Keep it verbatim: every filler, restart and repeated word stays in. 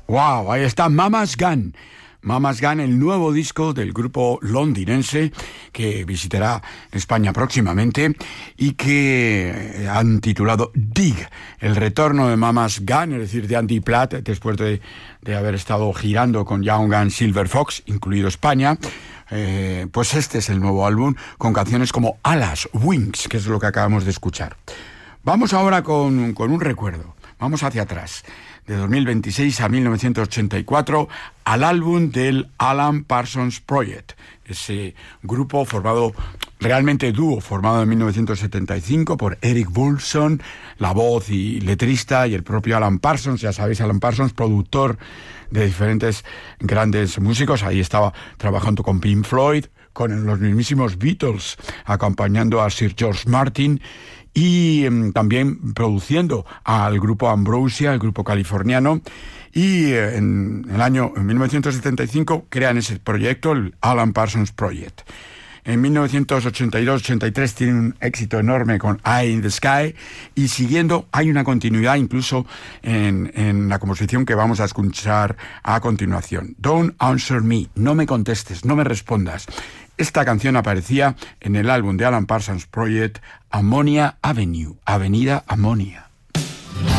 Wow, ahí está Mama's Gun. Mama's Gun, el nuevo disco del grupo londinense que visitará España próximamente y que han titulado Dig, el retorno de Mama's Gun, es decir, de Andy Platt, después de, de haber estado girando con Young and Silver Fox, incluido España. Eh, pues este es el nuevo álbum con canciones como Alas, Wings, que es lo que acabamos de escuchar. Vamos ahora con, con un recuerdo, vamos hacia atrás, de dos mil veintiséis a mil novecientos ochenta y cuatro, al álbum del Alan Parsons Project, ese grupo formado, realmente dúo, formado en mil novecientos setenta y cinco por Eric Woolfson, la voz y letrista, y el propio Alan Parsons, ya sabéis, Alan Parsons, productor de diferentes grandes músicos. Ahí estaba trabajando con Pink Floyd, con los mismísimos Beatles, acompañando a Sir George Martin, y eh, también produciendo al grupo Ambrosia, el grupo californiano. Y eh, en el año en mil novecientos setenta y cinco crean ese proyecto, el Alan Parsons Project. En mil novecientos ochenta y dos ochenta y tres tienen un éxito enorme con Eye in the Sky, y siguiendo hay una continuidad incluso en, en la composición que vamos a escuchar a continuación. Don't Answer Me, no me contestes, no me respondas. Esta canción aparecía en el álbum de Alan Parsons Project, Ammonia Avenue, Avenida Ammonia.